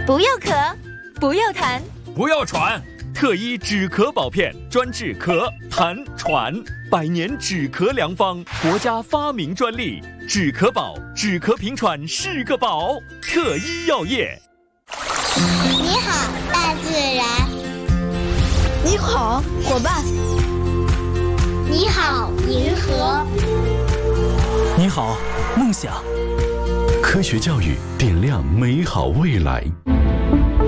不要咳，不要痰， 不要喘。特医止咳宝片，专治咳、痰、喘，100年止咳良方，国家发明专利。止咳宝，止咳平喘是个宝。特医药业。 你好，大自然。 你好，伙伴。 你好，银河。 你好，梦想。科学教育点亮美好未来。